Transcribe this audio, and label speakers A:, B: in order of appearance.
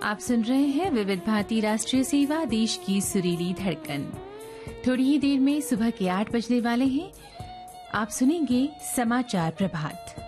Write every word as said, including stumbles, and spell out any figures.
A: आप सुन रहे हैं विविध भारती राष्ट्रीय सेवा, देश की सुरीली धड़कन। थोड़ी ही देर में सुबह के आठ बजने वाले हैं। आप सुनेंगे समाचार प्रभात।